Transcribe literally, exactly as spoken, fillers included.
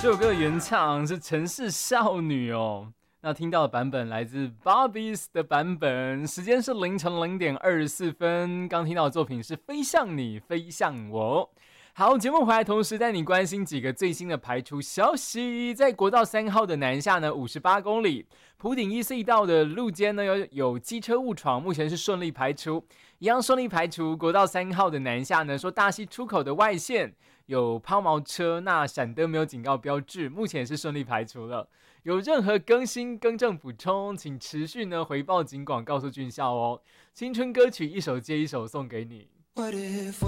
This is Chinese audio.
这首歌的原唱是城市少女哦。那听到的版本来自 Barbies 的版本，时间是凌晨零点二十四分。刚听到的作品是《飞向你，飞向我》。好，节目回来同时带你关心几个最新的排除消息。在国道三号的南下呢，五十八公里，埔顶一隧道的路肩呢有有机车误闯，目前是顺利排除，一样顺利排除。国道三号的南下呢，说大溪出口的外线有抛锚车，那闪灯没有警告标志，目前也是顺利排除了。有任何更新更正补充，请持续呢回报警广告诉军校哦。青春歌曲一首接一首送给你。